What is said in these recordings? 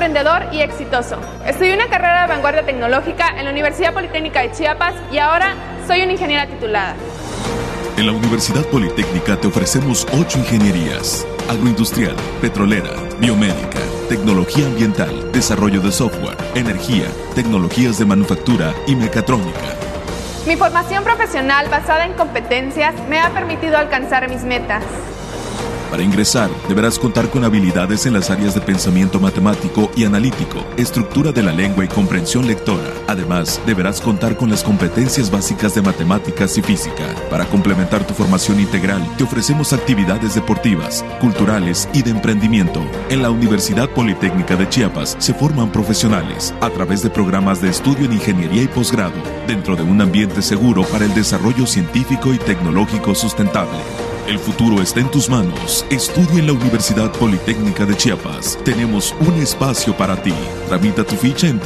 emprendedor y exitoso. Estudié una carrera de vanguardia tecnológica en la Universidad Politécnica de Chiapas y ahora soy una ingeniera titulada. En la Universidad Politécnica te ofrecemos 8 ingenierías: agroindustrial, petrolera, biomédica, tecnología ambiental, desarrollo de software, energía, tecnologías de manufactura y mecatrónica. Mi formación profesional basada en competencias me ha permitido alcanzar mis metas. Para ingresar, deberás contar con habilidades en las áreas de pensamiento matemático y analítico, estructura de la lengua y comprensión lectora. Además, deberás contar con las competencias básicas de matemáticas y física. Para complementar tu formación integral, te ofrecemos actividades deportivas, culturales y de emprendimiento. En la Universidad Politécnica de Chiapas se forman profesionales a través de programas de estudio en ingeniería y posgrado, dentro de un ambiente seguro para el desarrollo científico y tecnológico sustentable. El futuro está en tus manos. Estudia en la Universidad Politécnica de Chiapas. Tenemos un espacio para ti. Tramita tu ficha en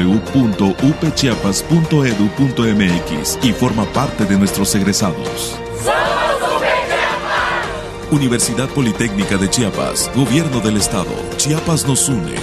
www.upchiapas.edu.mx y forma parte de nuestros egresados. ¡Somos UPChiapas! Universidad Politécnica de Chiapas. Gobierno del Estado. Chiapas nos une.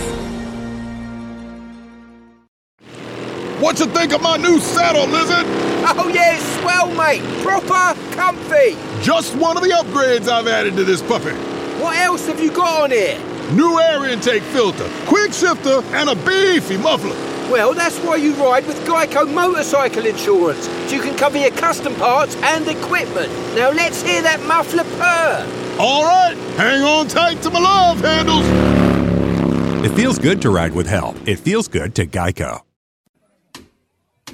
What you think of my new saddle, Lizard? Oh yeah, it's swell, mate. Proper comfy. Just one of the upgrades I've added to this puppy. What else have you got on here? New air intake filter, quick shifter, and a beefy muffler. Well, that's why you ride with Geico Motorcycle Insurance, so you can cover your custom parts and equipment. Now let's hear that muffler purr. All right, hang on tight to my love handles. It feels good to ride with help. It feels good to Geico.